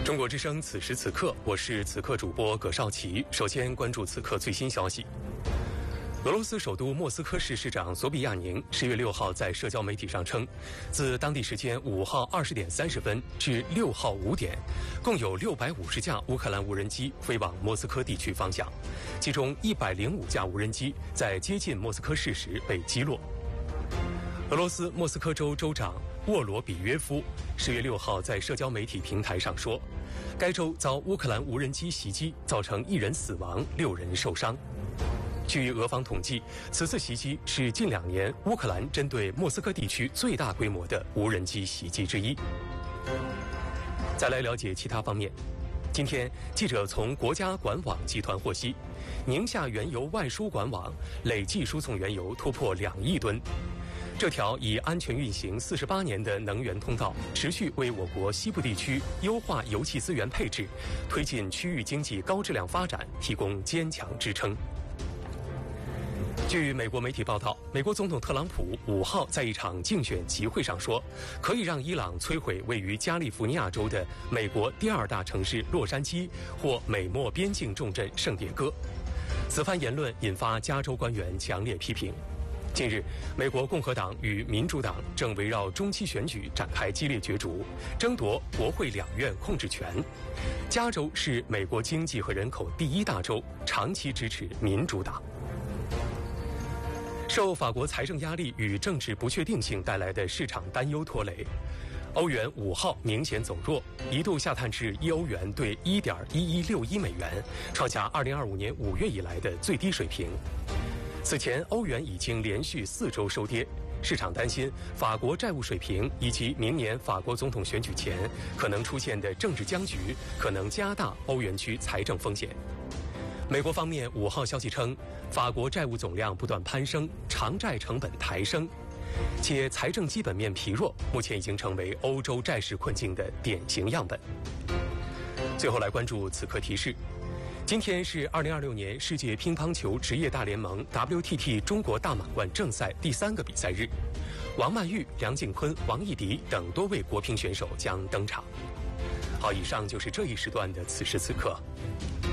中国之声此时此刻，我是此刻主播葛绍奇。首先关注此刻最新消息。俄罗斯首都莫斯科市市长索比亚宁10月6号在社交媒体上称，自当地时间5号20点30分至6号5点，共有650架乌克兰无人机飞往莫斯科地区方向，其中105架无人机在接近莫斯科市时被击落。俄罗斯莫斯科州州长沃罗比约夫10月6号在社交媒体平台上说，该州遭乌克兰无人机袭击，造成1人死亡，6人受伤。据俄方统计，此次袭击是近2年乌克兰针对莫斯科地区最大规模的无人机袭击之一。再来了解其他方面。今天，记者从国家管网集团获悉，宁夏原油外输管网累计输送原油突破2亿吨。这条已安全运行48年的能源通道，持续为我国西部地区优化油气资源配置，推进区域经济高质量发展提供坚强支撑。据美国媒体报道，美国总统特朗普5号在一场竞选集会上说，可以让伊朗摧毁位于加利福尼亚州的美国第2大城市洛杉矶或美墨边境重镇圣迭戈。此番言论引发加州官员强烈批评。近日，美国共和党与民主党正围绕中期选举展开激烈角逐，争夺国会2院控制权。加州是美国经济和人口第1大州，长期支持民主党。受法国财政压力与政治不确定性带来的市场担忧拖累，欧元5号明显走弱，一度下探至1欧元兑1.1161美元，创下2025年5月以来的最低水平。此前，欧元已经连续4周收跌，市场担心法国债务水平以及明年法国总统选举前可能出现的政治僵局，可能加大欧元区财政风险。美国方面5号消息称，法国债务总量不断攀升，偿债成本抬升，且财政基本面疲弱，目前已经成为欧洲债市困境的典型样本。最后来关注此刻提示。今天是2026年世界乒乓球职业大联盟 WTT 中国大满贯正赛第3个比赛日，王曼玉、梁靖昆、王艺迪等多位国乒选手将登场。好，以上就是这一时段的此时此刻。